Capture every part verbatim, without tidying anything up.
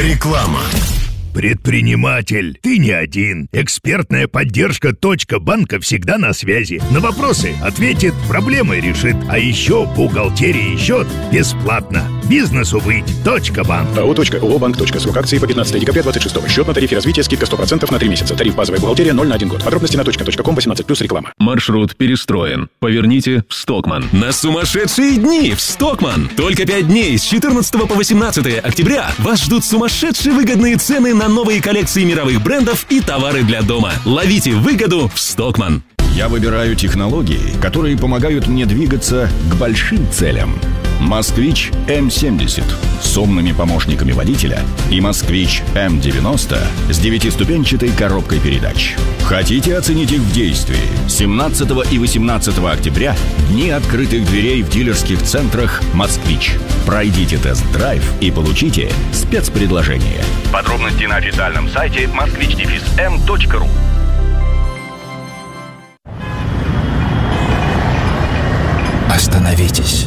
Реклама. Предприниматель, ты не один. Экспертная поддержка «Точка банка» всегда на связи. На вопросы ответит, проблемы решит. А еще бухгалтерия и счет бесплатно. Бизнесу быть. «Точка банк». АО «Точка», ООО «Банк». Срок акции по пятнадцатое декабря двадцать шестого. Счет на тарифе развития, скидка сто процентов на три месяца. Тариф базовая бухгалтерия ноль на один год. Подробности на точка точка ком, восемнадцать плюс, реклама. Маршрут перестроен. Поверните в Стокман. На сумасшедшие дни в Стокман. Только пять дней с четырнадцатого по восемнадцатое октября вас ждут сумасшедшие выгодные цены на новые коллекции мировых брендов и товары для дома. Ловите выгоду в Стокман. Я выбираю технологии, которые помогают мне двигаться к большим целям. «Москвич эм семьдесят» с умными помощниками водителя и «Москвич эм девяносто» с девятиступенчатой коробкой передач. Хотите оценить их в действии? семнадцатого и восемнадцатого октября дни открытых дверей в дилерских центрах «Москвич». Пройдите тест-драйв и получите спецпредложение. Подробности на официальном сайте москвич эм точка ру. Остановитесь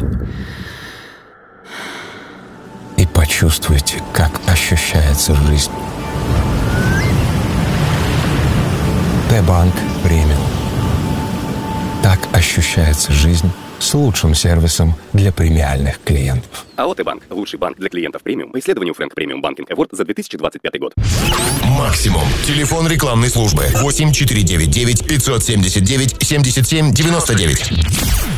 и почувствуйте, как ощущается жизнь. Т-банк премиум. Так ощущается жизнь с лучшим сервисом для премиальных клиентов. АО «Т-банк» – лучший банк для клиентов премиум по исследованию Frank Premium Banking Award за две тысячи двадцать пятый год. Максимум. Телефон рекламной службы восемь четыре девять девять пятьсот семьдесят девять семьдесят семь девяносто девять.